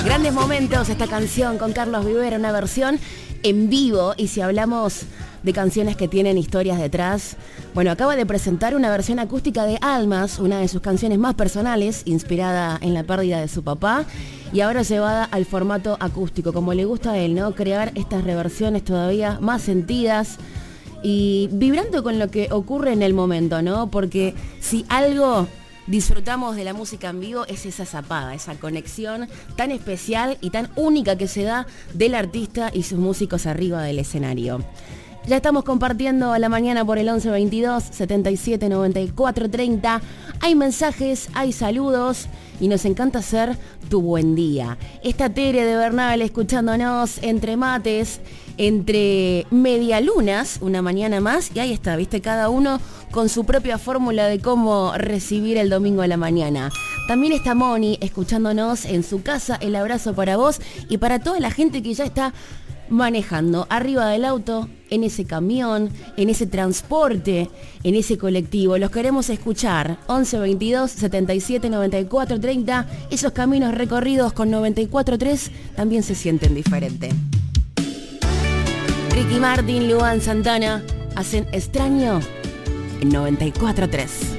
Grandes momentos esta canción con Carlos Viver, una versión en vivo. Y si hablamos de canciones que tienen historias detrás, bueno, acaba de presentar una versión acústica de Almas, una de sus canciones más personales, inspirada en la pérdida de su papá, y ahora llevada al formato acústico, como le gusta a él, ¿no? Crear estas reversiones todavía más sentidas y vibrando con lo que ocurre en el momento, ¿no? Porque si algo disfrutamos de la música en vivo es esa zapada, esa conexión tan especial y tan única que se da del artista y sus músicos arriba del escenario. Ya estamos compartiendo a la mañana por el 11 22 77 94 30. Hay mensajes, hay saludos y nos encanta hacer tu buen día. Está Tere de Bernal escuchándonos entre mates, entre medialunas, una mañana más, y ahí está, viste, cada uno con su propia fórmula de cómo recibir el domingo a la mañana. También está Moni escuchándonos en su casa. El abrazo para vos y para toda la gente que ya está manejando arriba del auto, en ese camión, en ese transporte, en ese colectivo. Los queremos escuchar. 11 22 77 94 30. Esos caminos recorridos con 94.3 también se sienten diferente. Ricky Martin, Luan Santana hacen Extraño en 94.3.